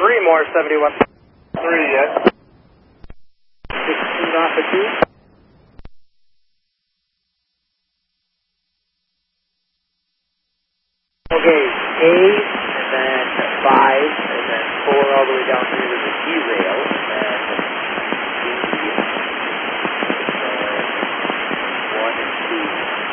3 more, 71. 3, yes. 16 off the 2. Okay, A, and then 5, and then 4 all the way down here to the T-rail.